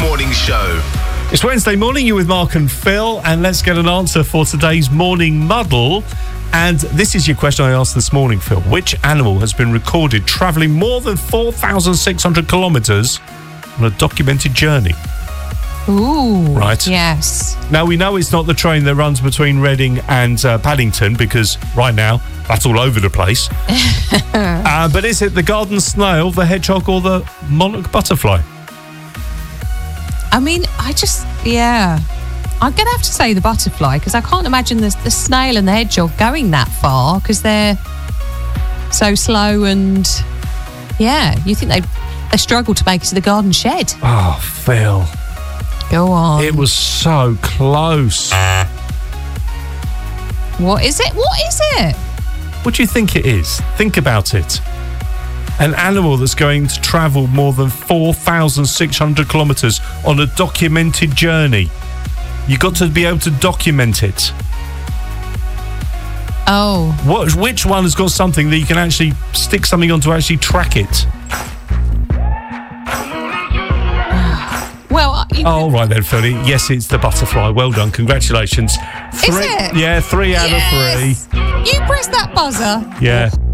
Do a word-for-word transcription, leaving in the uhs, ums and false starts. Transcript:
Morning Show. It's Wednesday morning, you're with Mark and Phil, and let's get an answer for today's morning muddle. And this is your question I asked this morning, Phil. Which animal has been recorded travelling more than four thousand six hundred kilometres on a documented journey? Ooh. Right. Yes. Now, we know it's not the train that runs between Reading and uh, Paddington, because right now that's all over the place. uh, but is it the garden snail, the hedgehog, or the monarch butterfly? I mean, I just, yeah. I'm going to have to say the butterfly, because I can't imagine the, the snail and the hedgehog going that far, because they're so slow and, yeah, you think they they struggle to make it to the garden shed. Oh, Phil. Go on. It was so close. What is it? What is it? What do you think it is? Think about it. An animal that's going to travel more than four thousand six hundred kilometres on a documented journey. You've got to be able to document it. Oh. What? Which one has got something that you can actually stick something on to actually track it? Well, you Oh, right then, Philly. Yes, it's the butterfly. Well done. Congratulations. Is it? Yeah, three out yes! of three. You pressed that buzzer. Yeah.